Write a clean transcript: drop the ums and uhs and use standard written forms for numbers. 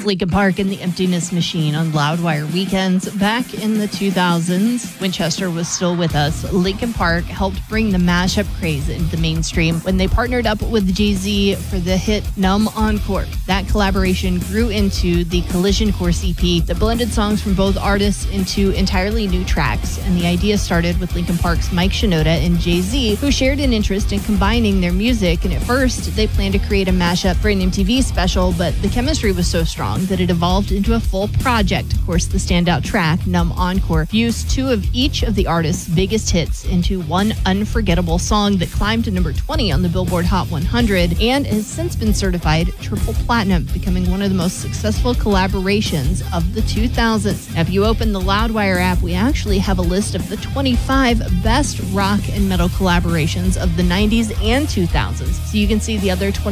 Linkin Park and the Emptiness Machine on Loudwire weekends. Back in the 2000s, Winchester was still with us. Linkin Park helped bring the mashup craze into the mainstream when they partnered up with Jay-Z for the hit Numb Encore. That collaboration grew into the Collision Course EP that blended songs from both artists into entirely new tracks. And the idea started with Linkin Park's Mike Shinoda and Jay-Z, who shared an interest in combining their music. And at first, they planned to create a mashup for an MTV special, but the chemistry was so strong that it evolved into a full project. Of course, the standout track, Numb Encore, fused two of each of the artists' biggest hits into one unforgettable song that climbed to number 20 on the Billboard Hot 100 and has since been certified triple platinum, becoming one of the most successful collaborations of the 2000s. Now, if you open the Loudwire app, we actually have a list of the 25 best rock and metal collaborations of the 90s and 2000s. So you can see the other 20